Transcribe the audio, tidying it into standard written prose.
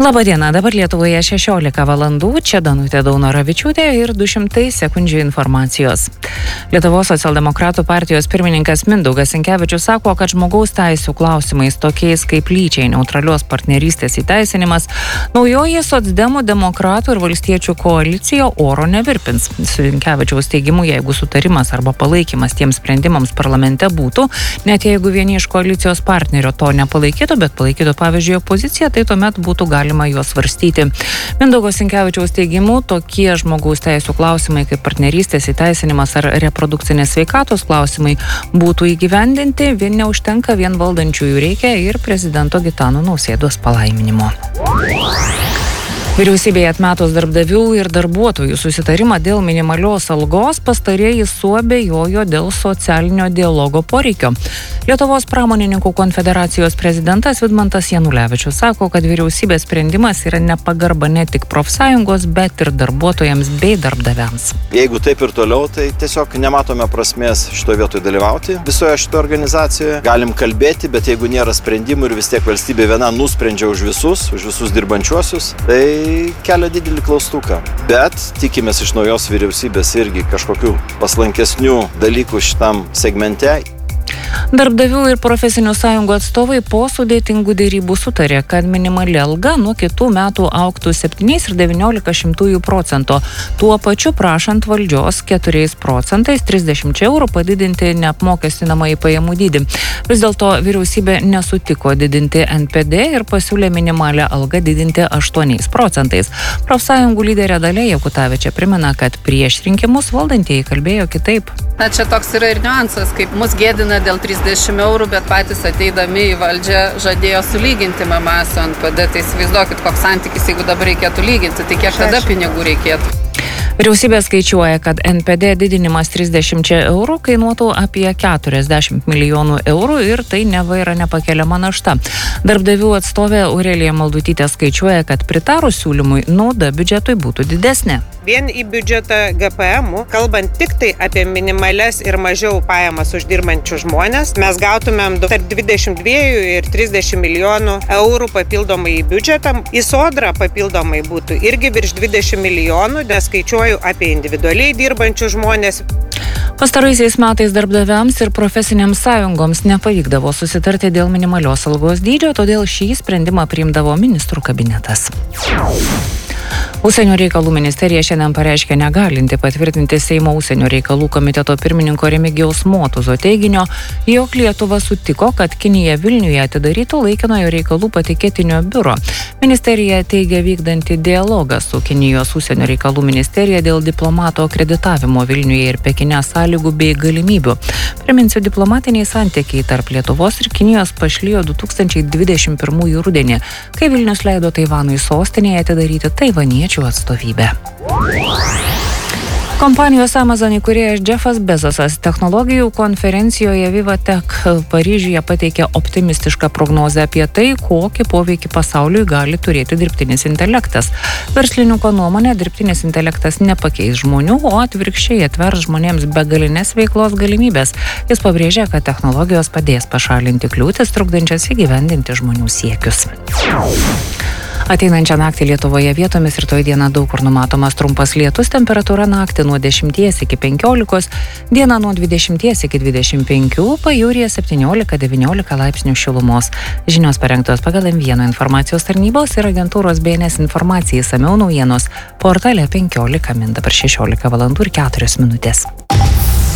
Labadiena, dabar Lietuvoje 16 valandų, čia Danutė Daunoravičiūtė ir 200 sekundžių informacijos. Lietuvos socialdemokratų partijos pirmininkas Mindaugas Sinkevičius sako, kad žmogaus teisių klausimais tokiais kaip lyčiai neutralios partnerystės įteisinimas naujoji socdemų, demokratų ir valstiečių koalicija oro nevirpins. Sinkevičiaus teigimu, jeigu sutarimas arba palaikymas tiems sprendimams parlamente būtų, net jeigu vieni iš koalicijos partnerio to nepalaikytų, bet palaikytų pavyzdžiui opoziciją, tai tuomet būtų galima juos svarstyti. Mindaugo Sinkevičiaus teigimu, tokie žmogaus teisų klausimai kaip partnerystės įteisinimas ar reprodukcinės sveikatos klausimai būtų įgyvendinti, vien neužtenka, vien valdančiųjų reikia ir prezidento Gitano Nausėdos palaiminimo. Vyriausybėje atmetus darbdavių ir darbuotojų susitarimą dėl minimalios algos, pastarieji suabejojo dėl socialinio dialogo poreikio. Lietuvos pramonininkų konfederacijos prezidentas Vidmantas Janulevičius sako, kad vyriausybės sprendimas yra nepagarba ne tik profsąjungos, bet ir darbuotojams bei darbdaviams. Jeigu taip ir toliau, tai tiesiog nematome prasmės šitoje vietoje dalyvauti. Visoje šitoje organizacijoje galim kalbėti, bet jeigu nėra sprendimų ir vis tiek valstybė viena nusprendžia už visus dirbančiuosius, tai kelia didelį klaustuką. Bet tikimės iš naujos vyriausybės irgi kažkokių paslankesnių dalykų šitam segmente. Darbdavių ir profesinių sąjungų atstovai po sudėtingų dėrybų sutarė, kad minimali alga nuo kitų metų augtų 7,19%, tuo pačiu prašant valdžios 4% 30 eurų padidinti neapmokestinamąjį pajamų dydį. Vis dėlto vyriausybė nesutiko didinti NPD ir pasiūlė minimalią algą didinti 8%. Profsąjungų lyderė Dalia Jakutavičė primena, kad prieš rinkimus valdantieji kalbėjo kitaip. Na, čia toks yra ir niuansas, kaip mus gėdina dėl 30 eurų, bet patys ateidami į valdžią žadėjo sulyginti MMA su NPD. Tai įsivaizduokit, koks santykis, jeigu dabar reikėtų lyginti, tai kiek tada pinigų reikėtų. Vyriausybė skaičiuoja, kad NPD didinimas 30 eurų kainuotų apie 40 milijonų eurų ir tai neva yra nepakeliama našta. Darbdavių atstovė Aurelija Maldutytė skaičiuoja, kad pritarus siūlymui nauda biudžetui būtų didesnė. Vien į biudžetą GPM, kalbant tik tai apie minimales ir mažiau pajamas uždirbančių žmonės, mes gautumėm tarp 22 ir 30 milijonų eurų papildomai į biudžetą. Į sodrą papildomai būtų irgi virš 20 milijonų, neskaičiuoju apie individualiai dirbančių žmonės. Pastaraisiais metais darbdaviams ir profesinėms sąjungoms nepavykdavo susitarti dėl minimalios algos dydžio, todėl šį sprendimą priimdavo ministrų kabinetas. Užsienio reikalų ministerija šiandien pareiškė negalinti patvirtinti Seimo užsienio reikalų komiteto pirmininko Remigijaus Motuzo teiginio, jog Lietuva sutiko, kad Kinija Vilniuje atidarytų laikinojo reikalų patikėtinio biuro. Ministerija teigia vykdanti dialogą su Kinijos užsienio reikalų ministerija dėl diplomato akreditavimo Vilniuje ir Pekine sąlygų bei galimybių. Priminsiu, diplomatiniai santykiai tarp Lietuvos ir Kinijos pašlijo 2021 rudenį, kai Vilnius leido Taivanui sostinėje atidaryti taivaniečių atstovybę. Kompanijos Amazon įkūrėjas Jeffas Bezosas technologijų konferencijoje VivaTech Paryžiuje pateikė optimistišką prognozę apie tai, kokį poveikį pasauliui gali turėti dirbtinis intelektas. Verslininko nuomonė, dirbtinis intelektas nepakeis žmonių, o atvirkščiai atvers žmonėms begalinės veiklos galimybės. Jis pabrėžė, kad technologijos padės pašalinti kliūtis, trukdančias įgyvendinti žmonių siekius. Ateinančią naktį Lietuvoje vietomis rytoj dieną daug kur numatomas trumpas lietus, temperatūra naktį nuo 10 iki 15, dieną nuo 20 iki 25, pajūryje 17-19 laipsnių šilumos. Žinios parengtos pagal M1 informacijos tarnybos ir agentūros BNS informacijai, išsamiau naujienos portale 15 min, dabar 16 valandų ir 4 minutės.